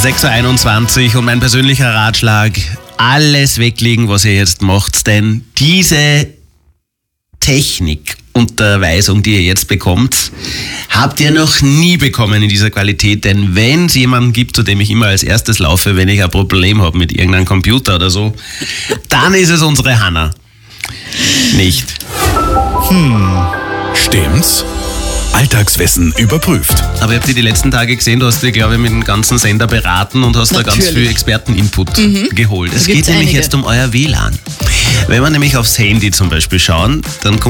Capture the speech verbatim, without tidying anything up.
sechs Uhr einundzwanzig und mein persönlicher Ratschlag, alles weglegen, was ihr jetzt macht, denn diese Technikunterweisung, die ihr jetzt bekommt, habt ihr noch nie bekommen in dieser Qualität, denn wenn es jemanden gibt, zu dem ich immer als erstes laufe, wenn ich ein Problem habe mit irgendeinem Computer oder so, dann ist es unsere Hanna. Nicht. Hm, stimmt's? Alltagswissen überprüft. Aber ich habe dir die letzten Tage gesehen, du hast dir, glaube ich, mit dem ganzen Sender beraten und hast Natürlich. da ganz viel Experteninput Mhm. geholt. Es Da gibt's geht nämlich einige. jetzt um euer W L A N. Wenn wir nämlich aufs Handy zum Beispiel schauen, dann kommt